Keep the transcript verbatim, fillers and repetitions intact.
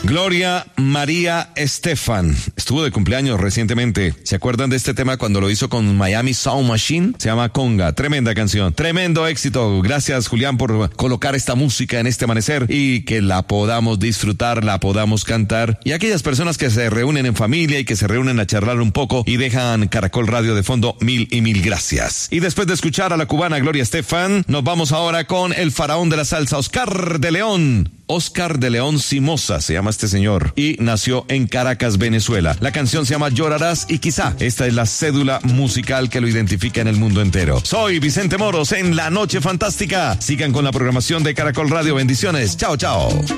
Gloria María Estefan estuvo de cumpleaños recientemente. ¿Se acuerdan de este tema cuando lo hizo con Miami Sound Machine? Se llama Conga. Tremenda canción, tremendo éxito. Gracias, Julián, por colocar esta música en este amanecer y que la podamos disfrutar, la podamos cantar. Y aquellas personas que se reúnen en familia y que se reúnen a charlar un poco y dejan Caracol Radio de fondo, mil y mil gracias. Y después de escuchar a la cubana Gloria Estefan, nos vamos ahora con el faraón de la salsa, Oscar de León. Oscar de León Simosa se llama este señor y nació en Caracas, Venezuela. La canción se llama Llorarás y quizá esta es la cédula musical que lo identifica en el mundo entero. Soy Vicente Moros en La Noche Fantástica. Sigan con la programación de Caracol Radio. Bendiciones. Chao, chao.